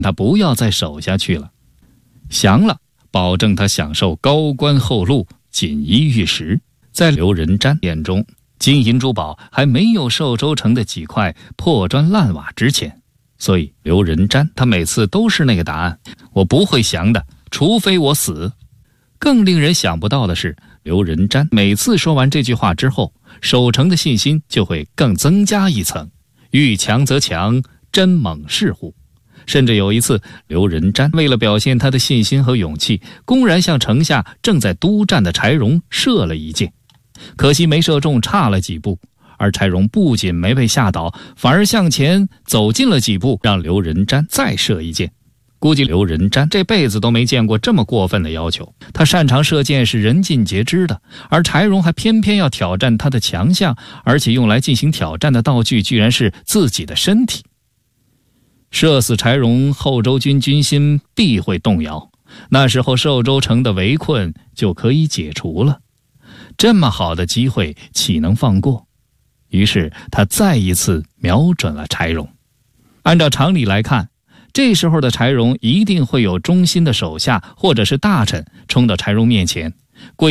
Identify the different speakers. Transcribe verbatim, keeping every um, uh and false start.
Speaker 1: 他不要再守下去了。降了，保证他享受高官厚禄，锦衣玉食。在刘仁瞻眼中，金银珠宝还没有寿州城的几块破砖烂瓦值钱，所以刘仁瞻他每次都是那个答案：我不会降的，除非我死。更令人想不到的是，刘仁瞻每次说完这句话之后，守城的信心就会更增加一层。欲强则强，真猛是乎？甚至有一次，刘仁瞻为了表现他的信心和勇气，公然向城下正在督战的柴荣射了一箭，可惜没射中，差了几步。而柴荣不仅没被吓倒，反而向前走近了几步，让刘仁瞻再射一箭。估计刘仁瞻这辈子都没见过这么过分的要求。他擅长射箭是人尽皆知的，而柴荣还偏偏要挑战他的强项，而且用来进行挑战的道具居然是自己的身体。射死柴荣，后周军军心必会动摇，那时候寿州城的围困就可以解除了。这么好的机会岂能放过？于是他再一次瞄准了柴荣。按照常理来看，这时候的柴荣一定会有忠心的手下或者是大臣冲到柴荣面前，跪